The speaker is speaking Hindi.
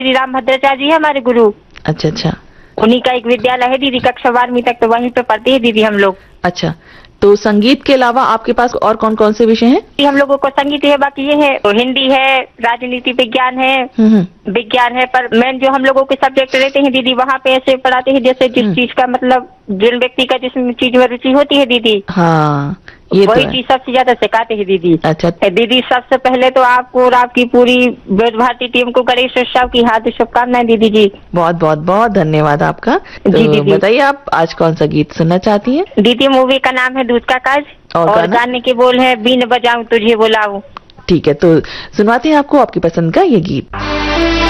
श्री राम भद्राचार्य जी है हमारे गुरु। अच्छा अच्छा। उन्हीं का एक विद्यालय है दीदी, कक्षा 12वीं तक तो वहीं पे पढ़ते हैं दीदी हम लोग। अच्छा, तो संगीत के अलावा आपके पास और कौन कौन से विषय हैं? हम लोगों को संगीत है, बाकी ये है तो हिंदी है, राजनीति विज्ञान है, विज्ञान है, पर मेन जो हम लोगों के सब्जेक्ट रहते हैं दीदी वहाँ पे ऐसे पढ़ाते हैं जैसे जिस चीज का मतलब जिन व्यक्ति का जिस चीज में रुचि होती है दीदी, हाँ ये वही तो है। चीज सबसे ज्यादा सिखाते हैं दीदी। अच्छा दीदी सबसे पहले तो आपको और आपकी पूरी वेद भारती टीम को गणेश उत्सव की हार्दिक शुभकामनाएं दीदी जी। बहुत बहुत बहुत धन्यवाद आपका। जी तो दीदी। बताइए आप आज कौन सा गीत सुनना चाहती हैं? दीदी मूवी का नाम है दूध का काज और गाने के बोल है बीन बजाऊं तुझे बुलाऊं। ठीक है, तो सुनवाते हैं आपको आपकी पसंद का ये गीत।